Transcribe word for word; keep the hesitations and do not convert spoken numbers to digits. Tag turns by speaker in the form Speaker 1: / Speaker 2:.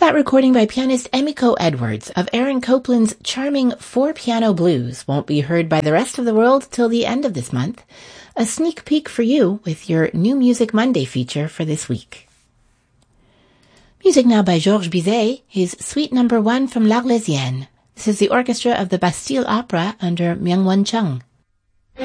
Speaker 1: That recording by pianist Emiko Edwards of Aaron Copland's charming four-piano blues won't be heard by the rest of the world till the end of this month. A sneak peek for you with your New Music Monday feature for this week. Music now by Georges Bizet, his Suite Number One from L'Arlésienne. This is the orchestra of the Bastille Opera under Myung-Whun Chung.